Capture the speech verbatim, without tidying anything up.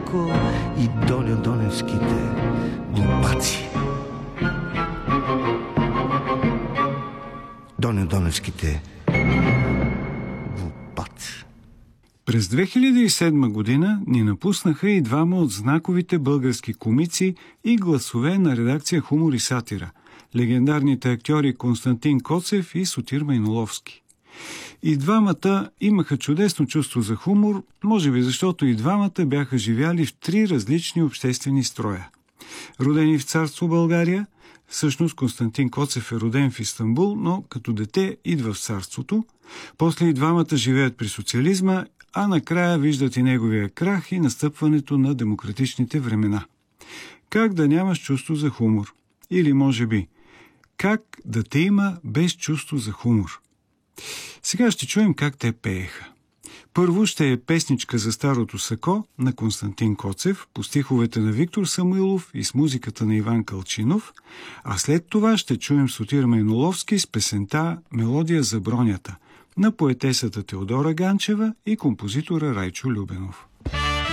леко и Доня Доневските глупаци. Доня Доневските глупаци. През две хиляди и седма година ни напуснаха и двама от знаковите български комици и гласове на редакция Хумор и сатира – легендарните актьори Константин Коцев и Сотир Майноловски. И двамата имаха чудесно чувство за хумор, може би защото и двамата бяха живяли в три различни обществени строя. Родени в царство България, всъщност Константин Коцев е роден в Истанбул, но като дете идва в царството, после и двамата живеят при социализма, а накрая виждат и неговия крах и настъпването на демократичните времена. Как да нямаш чувство за хумор? Или може би, как да те има без чувство за хумор? Сега ще чуем как те пееха. Първо ще е песничка за старото сако на Константин Коцев по стиховете на Виктор Самуилов и с музиката на Иван Кълчинов, а след това ще чуем Сотир Майноловски с песента «Мелодия за бронята» на поетесата Теодора Ганчева и композитора Райчо Любенов.